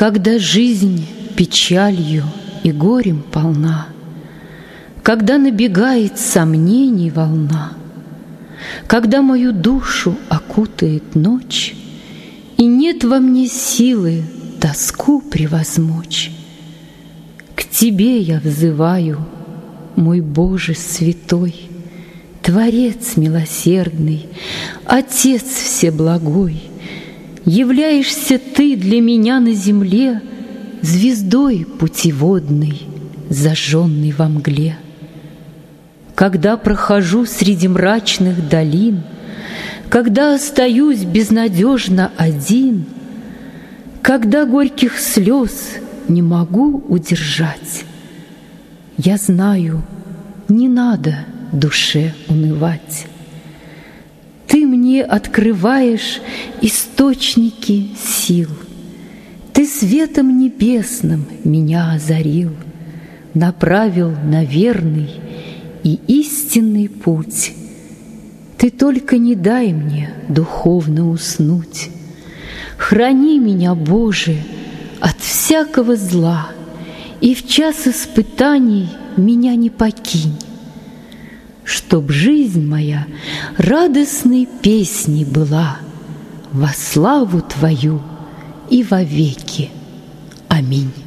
Когда жизнь печалью и горем полна, когда набегает сомнений волна, когда мою душу окутает ночь, и нет во мне силы тоску превозмочь, к Тебе я взываю, мой Боже святой, Творец милосердный, Отец всеблагой. Являешься Ты для меня на земле звездой путеводной, зажженной во мгле. Когда прохожу среди мрачных долин, когда остаюсь безнадежно один, когда горьких слез не могу удержать, я знаю, не надо душе унывать. Ты мне открываешь источники сил, Ты светом небесным меня озарил, направил на верный и истинный путь. Ты только не дай мне духовно уснуть. Храни меня, Боже, от всякого зла, и в час испытаний меня не покинь, чтоб жизнь моя радостной песней была во славу Твою и вовеки. Аминь.